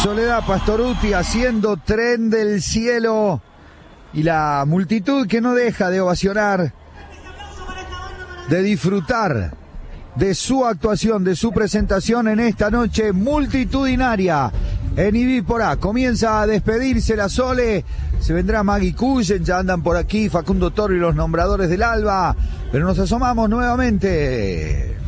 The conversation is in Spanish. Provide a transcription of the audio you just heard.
Soledad Pastorutti haciendo Tren del Cielo y la multitud que no deja de ovacionar, de disfrutar de su actuación, de su presentación en esta noche multitudinaria en Ibípora. Comienza a despedirse la Sole, se vendrá Maggie Cullen, ya andan por aquí Facundo Toro y los nombradores del Alba, pero nos asomamos nuevamente.